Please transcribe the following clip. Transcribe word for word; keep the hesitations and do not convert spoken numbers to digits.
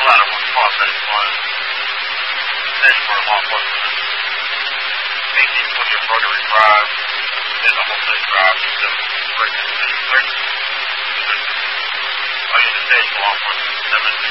out of one spot, but it was sent for law enforcement. eighteen twenty of Rotary Drive, and the whole thing drive, so breaking the city. Are you the state law enforcement?